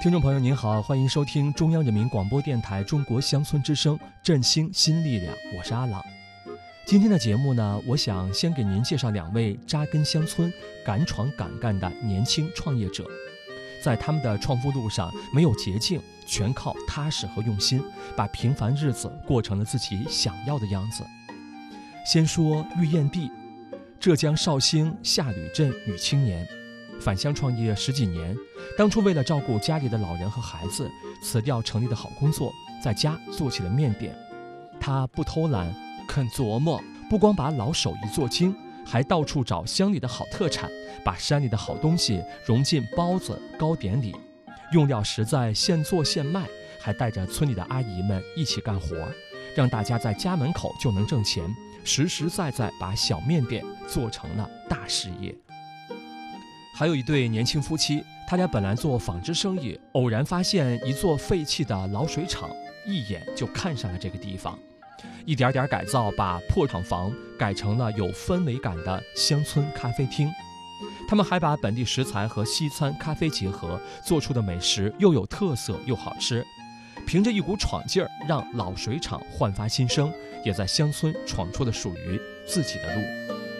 听众朋友您好，欢迎收听中央人民广播电台中国乡村之声振兴新力量，我是阿朗。今天的节目呢，我想先给您介绍2位扎根乡村、敢闯敢干的年轻创业者。在他们的创富路上，没有捷径，全靠踏实和用心，把平凡日子过成了自己想要的样子。先说玉燕碧，浙江绍兴下吕镇女青年，返乡创业10几年，当初为了照顾家里的老人和孩子，辞掉城里的好工作，在家做起了面点。她不偷懒，肯琢磨，不光把老手艺做精，还到处找乡里的好特产，把山里的好东西融进包子、糕点里，用料实在，现做现卖，还带着村里的阿姨们一起干活，让大家在家门口就能挣钱，实实在在把小面点做成了大事业。还有一对年轻夫妻，他俩本来做纺织生意，偶然发现一座废弃的老水厂，一眼就看上了这个地方，一点点改造，把破厂房改成了有氛围感的乡村咖啡厅。他们还把本地食材和西餐咖啡结合，做出的美食又有特色又好吃。凭着一股闯劲儿，让老水厂焕发新生，也在乡村闯出了属于自己的路。